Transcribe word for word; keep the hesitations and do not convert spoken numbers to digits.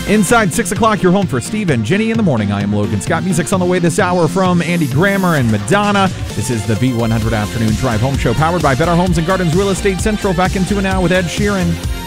Inside six o'clock, you're home for Steve and Ginny in the morning. I am Logan Scott. Music's on the way this hour from Andy Grammer and Madonna. This is the V one hundred Afternoon Drive Home Show, powered by Better Homes and Gardens Real Estate Central. Back in two and now with Ed Sheeran.